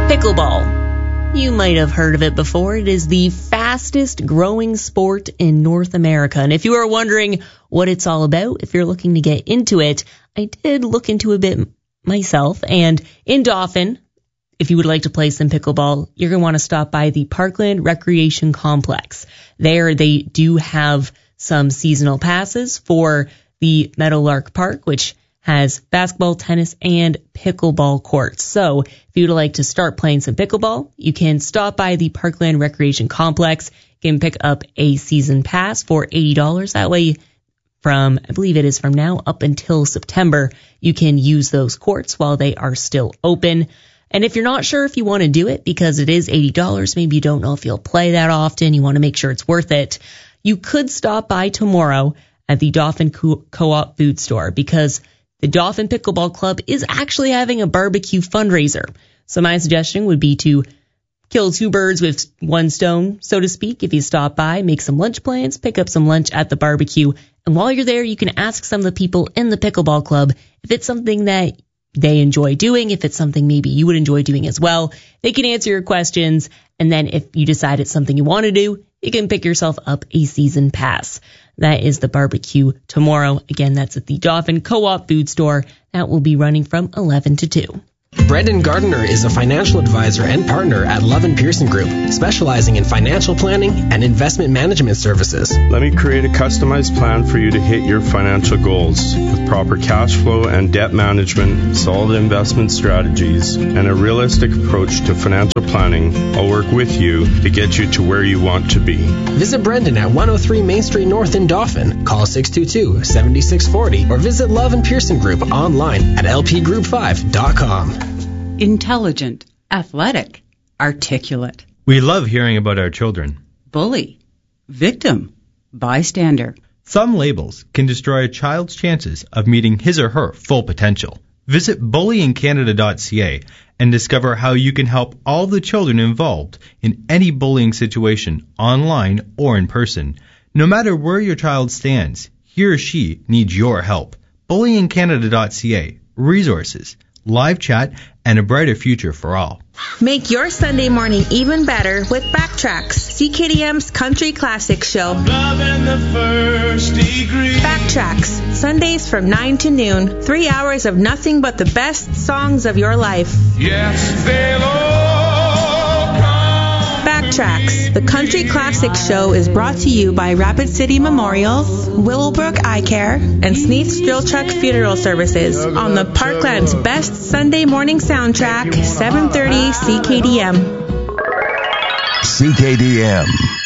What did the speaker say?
Pickleball. You might have heard of it before. It is the fastest growing sport in North America. And if you are wondering what it's all about, if you're looking to get into it, I did look into a bit myself. And in Dauphin, if you would like to play some pickleball, you're going to want to stop by the Parkland Recreation Complex. There they do have some seasonal passes for the Meadowlark Park, which has basketball, tennis, and pickleball courts. So if you'd like to start playing some pickleball, you can stop by the Parkland Recreation Complex. You can pick up a season pass for $80. That way, I believe it is from now up until September, you can use those courts while they are still open. And if you're not sure if you want to do it because it is $80, maybe you don't know if you'll play that often, you want to make sure it's worth it, you could stop by tomorrow at the Dauphin Co-op food store because the Dauphin Pickleball Club is actually having a barbecue fundraiser. So my suggestion would be to kill two birds with one stone, so to speak. If you stop by, make some lunch plans, pick up some lunch at the barbecue. And while you're there, you can ask some of the people in the pickleball club if it's something that they enjoy doing, if it's something maybe you would enjoy doing as well. They can answer your questions. And then if you decide it's something you want to do, you can pick yourself up a season pass. That is the barbecue tomorrow. Again, that's at the Dauphin Co-op food store. That will be running from 11 to 2. Brendan Gardner is a financial advisor and partner at Love & Pearson Group, specializing in financial planning and investment management services. Let me create a customized plan for you to hit your financial goals with proper cash flow and debt management, solid investment strategies, and a realistic approach to financial planning. I'll work with you to get you to where you want to be. Visit Brendan at 103 Main Street North in Dauphin. Call 622-7640 or visit Love & Pearson Group online at lpgroup5.com. Intelligent, athletic, articulate. We love hearing about our children. Bully, victim, bystander. Some labels can destroy a child's chances of meeting his or her full potential. Visit bullyingcanada.ca and discover how you can help all the children involved in any bullying situation, online or in person. No matter where your child stands, he or she needs your help. Bullyingcanada.ca. Resources, live chat, and a brighter future for all. Make your Sunday morning even better with Backtracks, CKDM's country classic show. Loving the first degree. Backtracks, Sundays from 9 to noon. 3 hours of nothing but the best songs of your life. Yes, they'll all come. Backtracks, the country classic show, is brought to you by Rapid City Memorials, Willowbrook Eye Care, and Sneath Drill Truck Funeral Services on the Parkland's best Sunday morning soundtrack, 730 CKDM. CKDM.